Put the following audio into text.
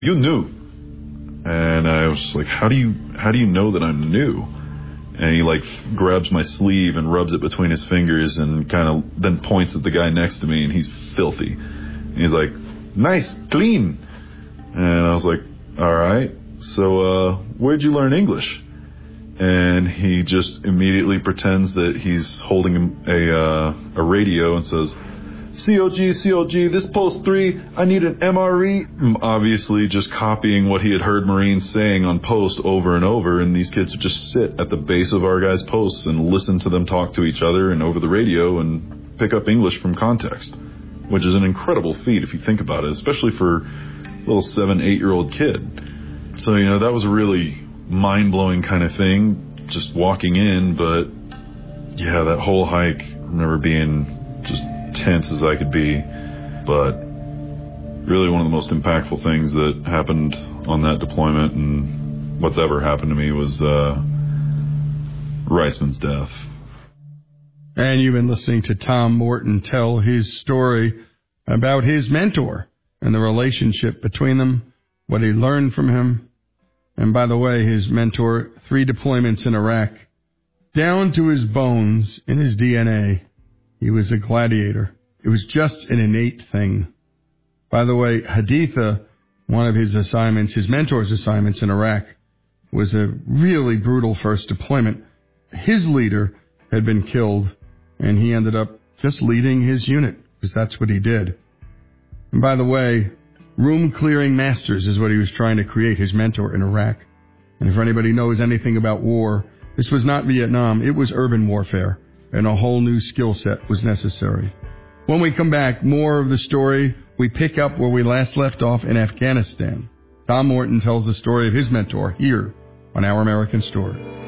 You knew. And I was just like, how do you know that I'm new? And he like grabs my sleeve and rubs it between his fingers and kind of then points at the guy next to me, and he's filthy. And he's like, nice, clean. And I was like, all right. So where'd you learn English? And he just immediately pretends that he's holding a radio and says, COG, this post 3, I need an MRE. Obviously just copying what he had heard Marines saying on post over and over, and these kids would just sit at the base of our guys' posts and listen to them talk to each other and over the radio and pick up English from context, which is an incredible feat if you think about it, especially for a little 7-8-year-old kid. So, that was a really mind-blowing kind of thing, just walking in, but yeah, that whole hike, I remember being just tense as I could be, but really one of the most impactful things that happened on that deployment and what's ever happened to me was Reisman's death. And you've been listening to Tom Morton tell his story about his mentor and the relationship between them, what he learned from him. And by the way, his mentor, 3 deployments in Iraq, down to his bones in his DNA. He was a gladiator. It was just an innate thing. By the way, Haditha, one of his assignments, his mentor's assignments in Iraq, was a really brutal first deployment. His leader had been killed, and he ended up just leading his unit, because that's what he did. And by the way, room-clearing masters is what he was trying to create, his mentor in Iraq. And if anybody knows anything about war, this was not Vietnam, it was urban warfare. And a whole new skill set was necessary. When we come back, more of the story. We pick up where we last left off in Afghanistan. Tom Morton tells the story of his mentor here on Our American Story.